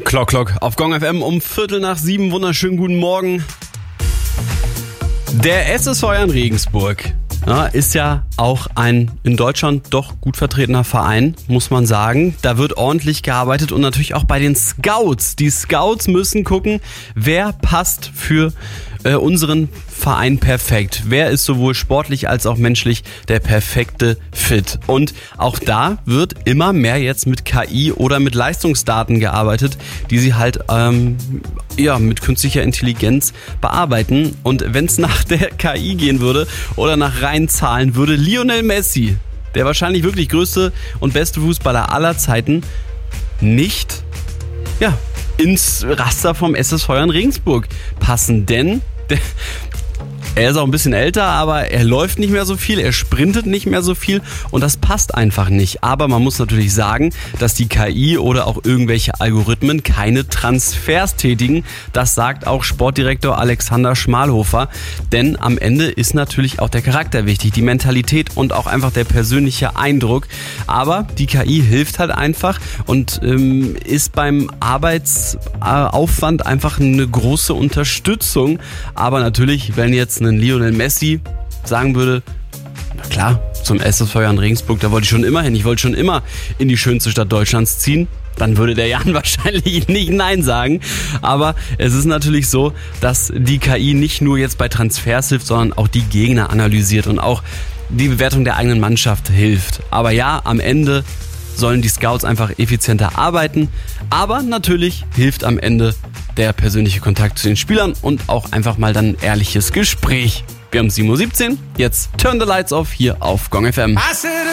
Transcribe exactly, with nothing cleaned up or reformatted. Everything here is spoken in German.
Klock, Klock auf Gong F M um Viertel nach sieben. Wunderschönen guten Morgen. Der S S V in Regensburg ja, ist ja auch ein in Deutschland doch gut vertretener Verein, muss man sagen. Da wird ordentlich gearbeitet und natürlich auch bei den Scouts. Die Scouts müssen gucken, wer passt für äh, unseren Verein perfekt. Wer ist sowohl sportlich als auch menschlich der perfekte Fit? Und auch da wird immer mehr jetzt mit K I oder mit Leistungsdaten gearbeitet, die sie halt ähm, ja, mit künstlicher Intelligenz bearbeiten. Und wenn es nach der K I gehen würde oder nach reinen Zahlen, würde Lionel Messi, der wahrscheinlich wirklich größte und beste Fußballer aller Zeiten, nicht ja, ins Raster vom S S V in Regensburg passen. Denn der, er ist auch ein bisschen älter, aber er läuft nicht mehr so viel, er sprintet nicht mehr so viel und das passt einfach nicht. Aber man muss natürlich sagen, dass die K I oder auch irgendwelche Algorithmen keine Transfers tätigen. Das sagt auch Sportdirektor Alexander Schmalhofer. Denn am Ende ist natürlich auch der Charakter wichtig, die Mentalität und auch einfach der persönliche Eindruck. Aber die K I hilft halt einfach und ähm, ist beim Arbeitsaufwand einfach eine große Unterstützung. Aber natürlich, wenn jetzt ein Lionel Messi sagen würde, na klar, zum S S V in Regensburg, da wollte ich schon immer hin, ich wollte schon immer in die schönste Stadt Deutschlands ziehen, dann würde der Jan wahrscheinlich nicht Nein sagen. Aber es ist natürlich so, dass die K I nicht nur jetzt bei Transfers hilft, sondern auch die Gegner analysiert und auch die Bewertung der eigenen Mannschaft hilft. Aber ja, am Ende sollen die Scouts einfach effizienter arbeiten. Aber natürlich hilft am Ende der persönliche Kontakt zu den Spielern und auch einfach mal dann ein ehrliches Gespräch. Wir haben sieben Uhr siebzehn, jetzt Turn the Lights Off hier auf Gong F M.